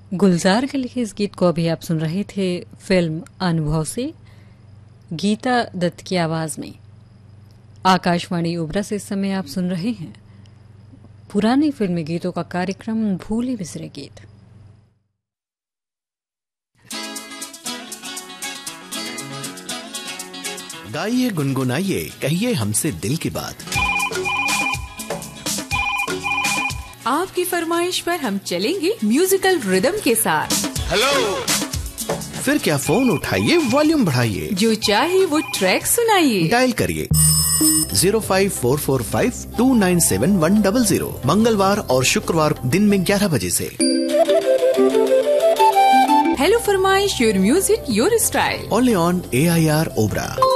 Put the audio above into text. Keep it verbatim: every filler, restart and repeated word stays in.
गुलजार के लिखे इस गीत को अभी आप सुन रहे थे फिल्म अनुभव से, गीता दत्त की आवाज में। आकाशवाणी ओबरा से इस समय आप सुन रहे हैं पुरानी फिल्मी गीतों का कार्यक्रम भूले बिसरे गीत। गाइए, गुनगुनाइए, कहिए हमसे दिल की बात। आपकी फरमाइश पर हम चलेंगे म्यूजिकल रिदम के साथ। हेलो, फिर क्या फोन उठाइए, वॉल्यूम बढ़ाइए, जो चाहे वो ट्रैक सुनाइए। डायल करिए zero five four four five to nine seven one double zero, मंगलवार और शुक्रवार दिन में ग्यारह बजे से। हेलो फरमाइश, your music your style, only on A I R Obra.